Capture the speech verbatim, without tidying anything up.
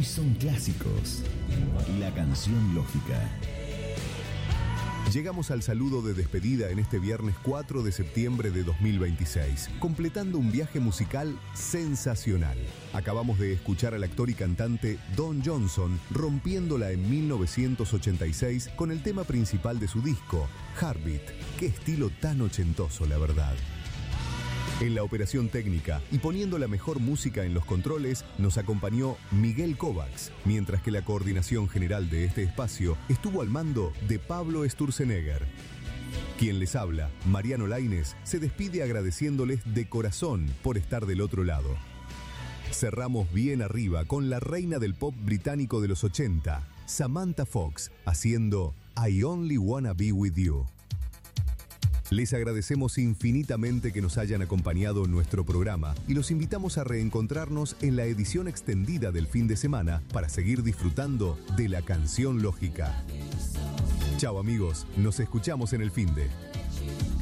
hoy son clásicos. La canción lógica. Llegamos al saludo de despedida en este viernes cuatro de septiembre de dos mil veintiséis, completando un viaje musical sensacional. Acabamos de escuchar al actor y cantante Don Johnson rompiéndola en mil novecientos ochenta y seis con el tema principal de su disco, Heartbeat. Qué estilo tan ochentoso, la verdad. En la operación técnica y poniendo la mejor música en los controles nos acompañó Miguel Kovacs, mientras que la coordinación general de este espacio estuvo al mando de Pablo Sturzenegger. Quien les habla, Mariano Lainez, se despide agradeciéndoles de corazón por estar del otro lado. Cerramos bien arriba con la reina del pop británico de los ochenta, Samantha Fox, haciendo I Only Wanna Be With You. Les agradecemos infinitamente que nos hayan acompañado en nuestro programa y los invitamos a reencontrarnos en la edición extendida del fin de semana para seguir disfrutando de la canción lógica. Chao amigos, nos escuchamos en el finde.